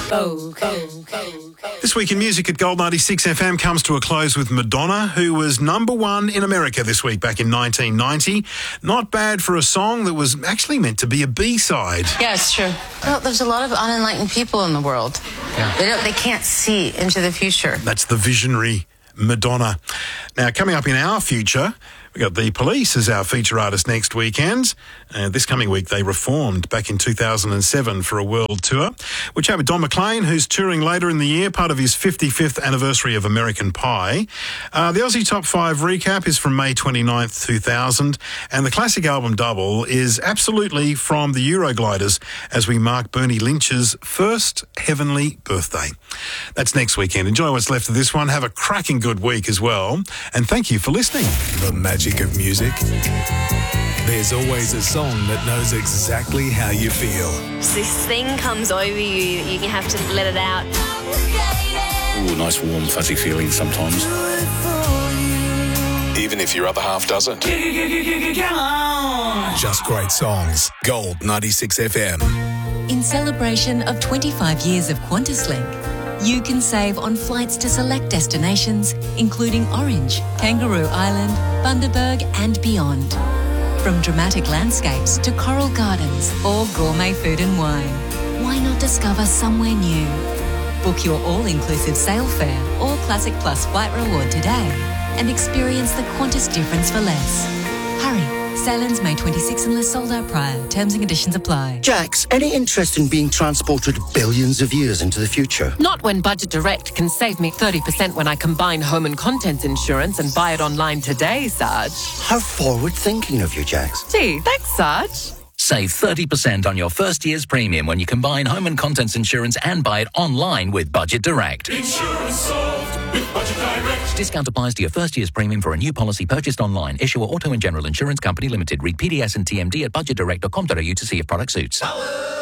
This week in music at Gold 96 FM comes to a close with Madonna, who was number one in America this week back in 1990. Not bad for a song that was actually meant to be a B-side. Yeah, it's true. Well, there's a lot of unenlightened people in the world. Yeah. They can't see into the future. That's the visionary Madonna. Now, coming up in our future, we got The Police as our feature artist next weekend. This coming week, they reformed back in 2007 for a world tour. We'll chat with Don McLean, who's touring later in the year, part of his 55th anniversary of American Pie. The Aussie Top 5 recap is from May 29th, 2000, and the classic album Double is absolutely from the Eurogliders as we mark Bernie Lynch's first heavenly birthday. That's next weekend. Enjoy what's left of this one. Have a cracking good week as well, and thank you for listening. The magic of music. There's always a song that knows exactly how you feel. This thing comes over you, you have to let it out. Ooh, nice warm fuzzy feeling sometimes. Even if your other half doesn't. Just great songs. Gold 96 FM. In celebration of 25 years of QantasLink, you can save on flights to select destinations, including Orange, Kangaroo Island, Bundaberg and beyond. From dramatic landscapes to coral gardens or gourmet food and wine, why not discover somewhere new? Book your all-inclusive sail fare or Classic Plus flight reward today and experience the Qantas difference for less. Hurry. Sailings May 26 unless sold out prior. Terms and conditions apply. Jax, any interest in being transported billions of years into the future? Not when Budget Direct can save me 30% when I combine home and contents insurance and buy it online today, Sarge. How forward-thinking of you, Jax. Gee, thanks, Sarge. Save 30% on your first year's premium when you combine home and contents insurance and buy it online with Budget Direct. Insurance solved with Budget Direct. Discount applies to your first year's premium for a new policy purchased online. Issuer Auto and General Insurance Company Limited. Read PDS and TMD at budgetdirect.com.au to see if product suits.